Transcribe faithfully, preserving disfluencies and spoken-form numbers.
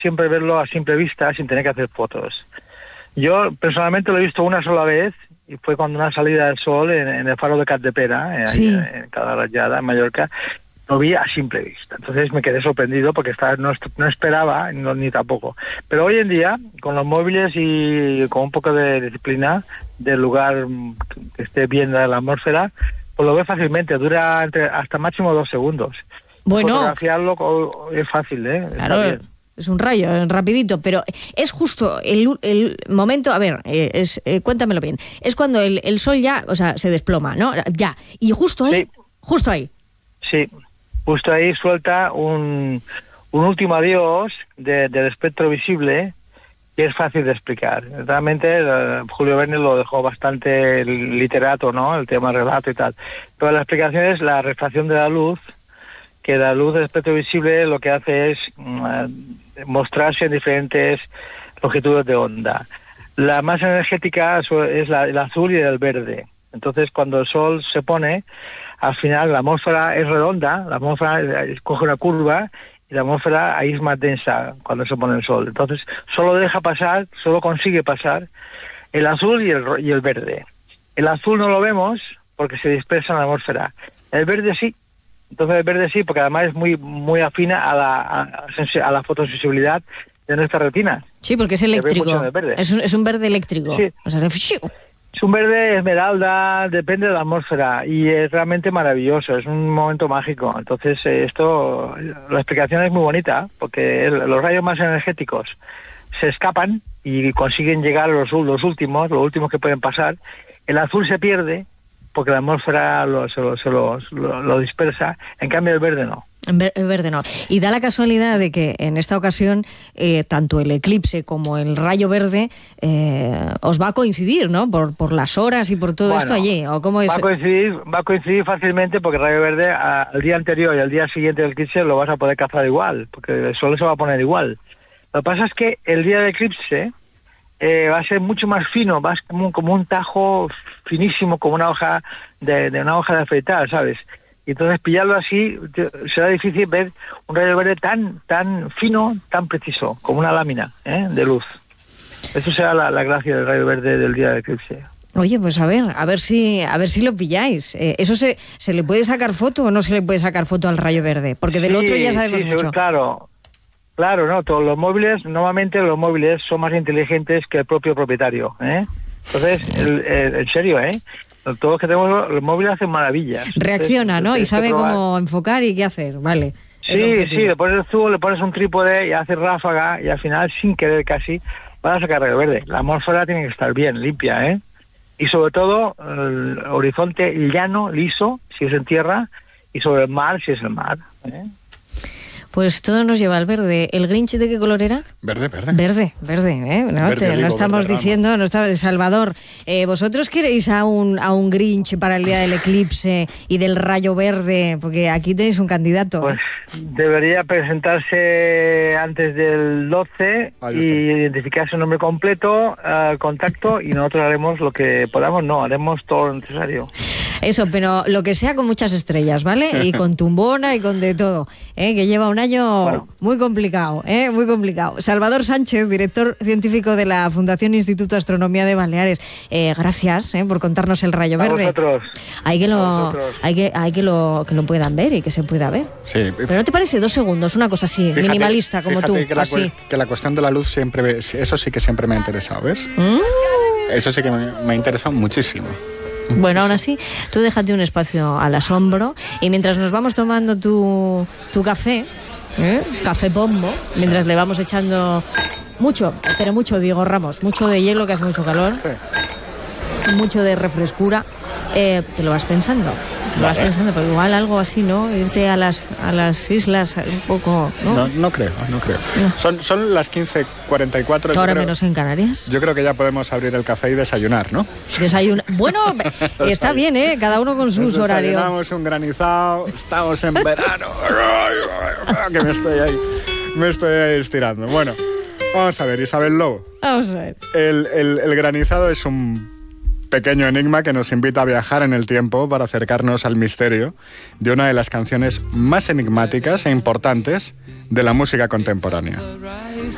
siempre verlo a simple vista sin tener que hacer fotos. Yo personalmente lo he visto una sola vez y fue cuando una salida del sol en, en el faro de Capdepera, sí. en, en Calarallada, en Mallorca, lo vi a simple vista. Entonces me quedé sorprendido porque estaba, no, no esperaba no, ni tampoco. Pero hoy en día, con los móviles y con un poco de disciplina del lugar que esté bien la atmósfera, pues lo ve fácilmente, dura entre, hasta máximo dos segundos. Bueno, fotografiarlo es fácil, ¿eh? Claro, está bien. Es un rayo, rapidito, pero es justo el, el momento, a ver, eh, es, eh, cuéntamelo bien, es cuando el, el sol ya, o sea, se desploma, ¿no? Ya, y justo ahí, sí. justo ahí. Sí, justo ahí suelta un, un último adiós de, del espectro visible que es fácil de explicar. Realmente uh, Julio Verne lo dejó bastante literato, ¿no? El tema relato y tal. Pero la explicación es la refracción de la luz, que la luz del espectro visible lo que hace es uh, mostrarse en diferentes longitudes de onda. La más energética es la, el azul y el verde. Entonces, cuando el sol se pone, al final la atmósfera es redonda, la atmósfera coge una curva y la atmósfera ahí es más densa cuando se pone el sol. Entonces, solo deja pasar, solo consigue pasar el azul y el, y el verde. El azul no lo vemos porque se dispersa en la atmósfera. El verde sí. Entonces el verde sí, porque además es muy muy afina a la, a, a la fotosensibilidad de nuestra retina. Sí, porque es eléctrico. Es un, es un verde eléctrico. Sí. O sea, es un verde esmeralda, depende de la atmósfera y es realmente maravilloso, es un momento mágico. Entonces eh, esto, la explicación es muy bonita, porque el, los rayos más energéticos se escapan y consiguen llegar a los, los últimos, los últimos que pueden pasar. El azul se pierde porque la atmósfera lo, se, lo, se lo, lo, lo dispersa, en cambio el verde no. El verde no. Y da la casualidad de que en esta ocasión eh, tanto el eclipse como el rayo verde eh, os va a coincidir, ¿no? Por, por las horas y por todo bueno, esto allí. ¿O cómo es? Va a coincidir, va a coincidir fácilmente porque el rayo verde a, al día anterior y al día siguiente del eclipse lo vas a poder cazar igual, porque el sol se va a poner igual. Lo que pasa es que el día del eclipse eh, va a ser mucho más fino, va a ser como, como un tajo finísimo, como una hoja de, de una hoja de afeitar, ¿sabes? Y entonces pillarlo así será difícil ver un rayo verde tan tan fino, tan preciso, como una lámina ¿eh? de luz. Eso será la, la gracia del rayo verde del día del eclipse. Oye, pues a ver, a ver si a ver si lo pilláis. Eh, ¿Eso se, se le puede sacar foto o no se le puede sacar foto al rayo verde? Porque del sí, otro ya sabemos sí, mucho. Claro, claro, no, todos los móviles, normalmente los móviles son más inteligentes que el propio propietario, ¿eh? Entonces, el, el, en serio, ¿eh? Todos que tenemos los móviles hacen maravillas. Reacciona, entonces, ¿no? Y sabe cómo enfocar y qué hacer, vale. Sí, sí, le pones el zubo, le pones un trípode y haces ráfaga y al final, sin querer casi, vas a sacar rayo verde. La atmósfera tiene que estar bien, limpia, ¿eh? Y sobre todo, el horizonte llano, liso, si es en tierra, y sobre el mar, si es el mar, ¿eh? Pues todo nos lleva al verde. ¿El Grinch de qué color era? Verde, verde. Verde, verde, ¿eh? No, verde te, olivo, no estamos verde diciendo, rama. no está, Salvador, eh, ¿vosotros queréis a un, a un Grinch para el día del eclipse y del rayo verde? Porque aquí tenéis un candidato. Pues debería presentarse antes del doce y identificar su nombre completo, uh, contacto, y nosotros haremos lo que podamos, no, haremos todo lo necesario. Eso, pero lo que sea con muchas estrellas, ¿vale? Y con tumbona y con de todo, ¿eh? Que lleva un año bueno. muy complicado, ¿eh? Muy complicado. Salvador Sánchez, director científico de la Fundación Instituto de Astronomía de Baleares. Eh, gracias ¿eh? por contarnos el rayo verde. A vosotros. Hay que lo, hay que, hay que lo, que lo puedan ver y que se pueda ver. Sí. Pero ¿no te parece dos segundos, una cosa así, fíjate, minimalista como tú? Que la, así. que la cuestión de la luz siempre, eso sí que siempre me ha interesado, ¿ves? Mm. Eso sí que me, me ha interesado muchísimo. Bueno, aún así, tú déjate un espacio al asombro y mientras nos vamos tomando tu, tu café, ¿eh? Café bombo, mientras le vamos echando mucho, pero mucho, Diego Ramos, mucho de hielo que hace mucho calor, sí. mucho de refrescura, eh, te lo vas pensando. Te lo vas pensando, pero igual algo así, ¿no? Irte a las a las islas un poco, ¿no? No, no creo, no creo. No. Son, son las quince cuarenta y cuatro. Ahora menos en Canarias. Yo creo que ya podemos abrir el café y desayunar, ¿no? Desayunar. Bueno, está bien, ¿eh? Cada uno con sus horarios. Desayunamos un granizado, estamos en verano. Que me estoy ahí, me estoy ahí estirando. Bueno, vamos a ver, Isabel Lobo. Vamos a ver. El, el, el granizado es un pequeño enigma que nos invita a viajar en el tiempo para acercarnos al misterio de una de las canciones más enigmáticas e importantes de la música contemporánea.